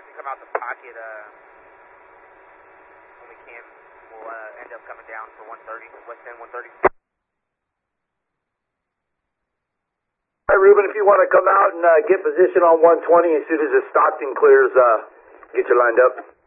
watch you come out the pocket when we can. We'll end up coming down for 130, West End 130. All right, Ruben, if you want to come out and get position on 120 as soon as the Stockton clears, get you lined up.